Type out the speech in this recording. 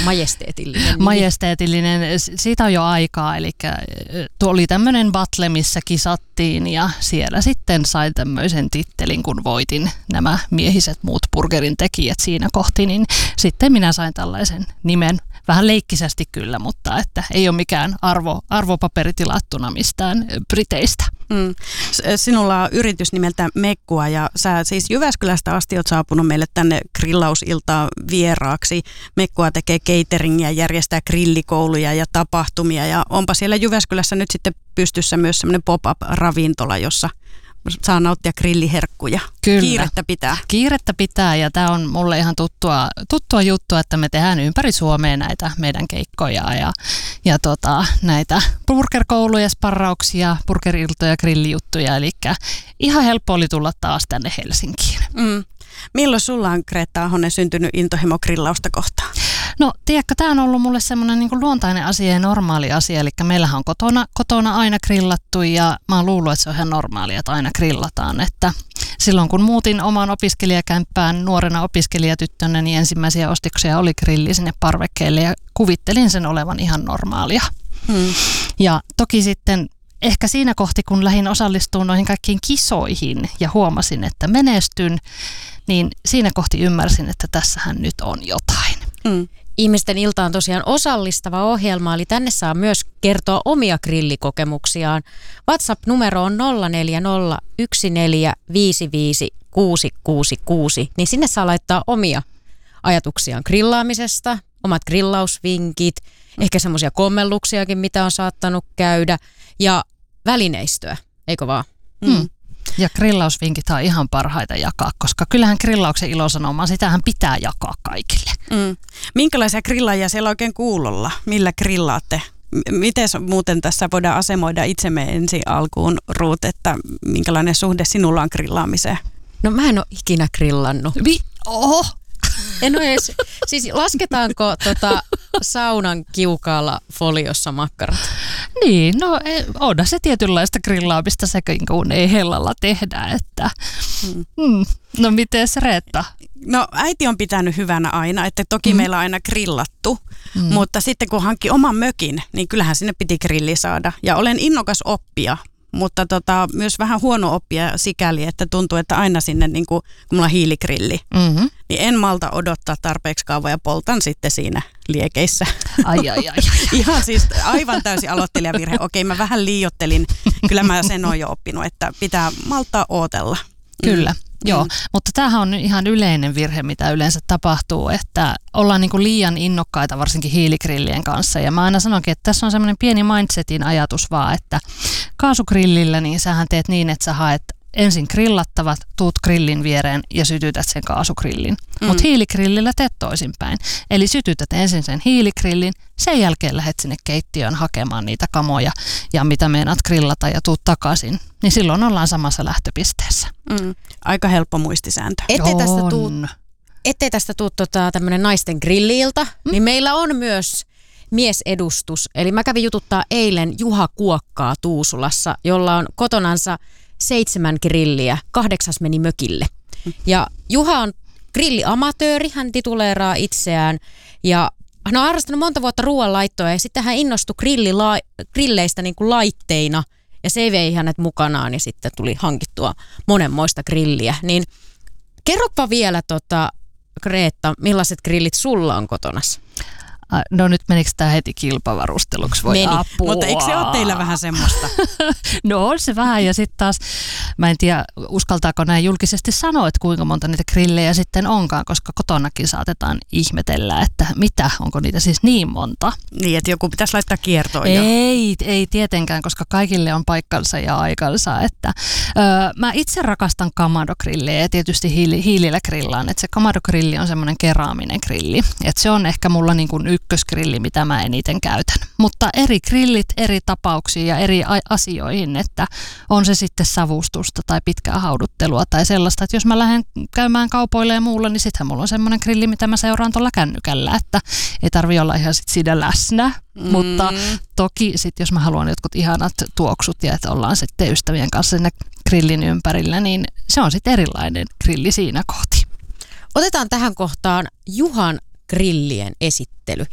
Majesteetillinen. Majesteetillinen, siitä on jo aikaa, eli tuo oli tämmöinen battle, missä kisattiin ja siellä sitten sain tämmöisen tittelin, kun voitin nämä miehiset muut burgerin tekijät siinä kohti, niin sitten minä sain tällaisen nimen. Vähän leikkisästi kyllä, mutta että ei ole mikään arvopaperi tilattuna mistään Briteistä. Sinulla on yritys nimeltä Mekkua ja sä siis Jyväskylästä asti oot saapunut meille tänne grillausiltaan vieraaksi. Mekkua tekee cateringia, järjestää grillikouluja ja tapahtumia ja onpa siellä Jyväskylässä nyt sitten pystyssä myös semmoinen pop-up-ravintola, jossa saa nauttia grilliherkkuja. Kyllä. Kiirettä pitää. Kiirettä pitää ja tämä on mulle ihan tuttua juttua, että me tehdään ympäri Suomea näitä meidän keikkoja ja näitä burgerkouluja, sparrauksia, burgeriltoja, grillijuttuja. Eli ihan helppo oli tulla taas tänne Helsinkiin. Milloin sulla on, Kreetta Ahonen, syntynyt intohimo grillausta kohtaan? No, tiedätkö, tämä on ollut mulle semmoinen niin kuin luontainen asia ja normaali asia, eli meillähän on kotona aina grillattu ja mä oon luullut, että se on ihan normaalia, että aina grillataan, että silloin kun muutin omaan opiskelijakämppään nuorena opiskelijatyttönä, niin ensimmäisiä ostoksia oli grilli sinne parvekkeelle ja kuvittelin sen olevan ihan normaalia. Ja toki sitten ehkä siinä kohti, kun lähdin osallistumaan noihin kaikkiin kisoihin ja huomasin, että menestyn, niin siinä kohti ymmärsin, että tässähän nyt on jotain. Ihmisten ilta on tosiaan osallistava ohjelma, eli tänne saa myös kertoa omia grillikokemuksiaan. WhatsApp-numero on 0401455666, niin sinne saa laittaa omia ajatuksiaan grillaamisesta, omat grillausvinkit, ehkä semmoisia kommelluksiakin, mitä on saattanut käydä, ja välineistöä, eikö vaan? Ja grillausvinkit on ihan parhaita jakaa, koska kyllähän grillauksen ilosanomaa, sitähän pitää jakaa kaikille. Minkälaisia grillaajia siellä oikein kuulolla? Millä grillaatte? Miten muuten tässä voidaan asemoida itsemme ensin alkuun, Ruut, että minkälainen suhde sinulla on grillaamiseen? No mä en ole ikinä grillannut. Oho! En ole edes, siis lasketaanko saunan kiukaalla foliossa makkarat? Niin, no onhan se tietynlaista grillaamista sekin, kun ei hellalla tehdä, että No mites Reetta? No äiti on pitänyt hyvänä aina, että toki meillä on aina grillattu, mutta sitten kun hankki oman mökin, niin kyllähän sinne piti grilli saada. Ja olen innokas oppija, mutta myös vähän huono oppija sikäli, että tuntuu, että aina sinne, niin kun mulla on hiiligrilli, niin en malta odottaa tarpeeksi kauan ja poltan sitten siinä liekeissä. Ai. Ihan siis aivan täysin aloittelijavirhe. Okei, mä vähän liioittelin. Kyllä mä sen oon jo oppinut, että pitää maltaa ootella. Kyllä. Joo, mutta tämähän on ihan yleinen virhe, mitä yleensä tapahtuu, että ollaan niin kuin liian innokkaita varsinkin hiiligrillien kanssa. Ja mä aina sanonkin, että tässä on semmoinen pieni mindsetin ajatus vaan, että kaasugrillillä niin sähän teet niin, että sä haet ensin grillattavat, tuut grillin viereen ja sytytät sen kaasugrillin. Mutta hiiligrillillä teet toisinpäin. Eli sytytät ensin sen hiiligrillin, sen jälkeen lähdet sinne keittiöön hakemaan niitä kamoja ja mitä meinaat grillata ja tuut takaisin. Niin silloin ollaan samassa lähtöpisteessä. Aika helppo muistisääntö. Ettei tästä tuu tämmöinen naisten grilliilta, niin meillä on myös miesedustus. Eli mä kävin jututtaa eilen Juha Kuokkaa Tuusulassa, jolla on kotonansa 7 grilliä, 8 meni mökille. Ja Juha on grilliamatööri, hän tituleeraa itseään ja hän on harrastanut monta vuotta ruoanlaittoa ja sitten hän innostui grilleistä niin kuin laitteina ja se vei hänet mukanaan ja sitten tuli hankittua monenmoista grilliä. Niin kerropa vielä Kreetta, millaiset grillit sulla on kotonassa? No nyt menikö tämä heti kilpavarusteluksi? Voi meni, apua. Mutta eikö se ole teillä vähän semmoista? No on se vähän ja sitten taas, mä en tiedä uskaltaako näin julkisesti sanoa, että kuinka monta niitä grillejä sitten onkaan, koska kotonakin saatetaan ihmetellä, että onko niitä siis niin monta. Niin, että joku pitäisi laittaa kiertoon jo. Ei tietenkään, koska kaikille on paikkansa ja aikansa. Mä itse rakastan Kamado-grillejä ja tietysti hiilillä grillaan, että se Kamado-grilli on semmoinen keraaminen grilli, että se on ehkä mulla niin kuin ykkösgrilli, mitä mä eniten käytän. Mutta eri grillit eri tapauksiin ja eri asioihin, että on se sitten savustusta tai pitkää hauduttelua tai sellaista, että jos mä lähden käymään kaupoille ja muulla, niin sittenhän mulla on semmoinen grilli, mitä mä seuraan tuolla kännykällä, että ei tarvitse olla ihan sit siinä läsnä. Mutta toki sitten jos mä haluan jotkut ihanat tuoksut ja että ollaan sitten ystävien kanssa siinä grillin ympärillä, niin se on sitten erilainen grilli siinä kohti. Otetaan tähän kohtaan Juhan grillien esittely.